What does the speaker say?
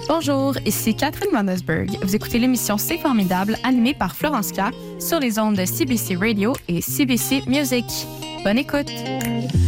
Bonjour, ici Catherine Vandesberg. Vous écoutez l'émission C'est formidable, animée par Florence K sur les ondes de CBC Radio et CBC Music. Bonne écoute!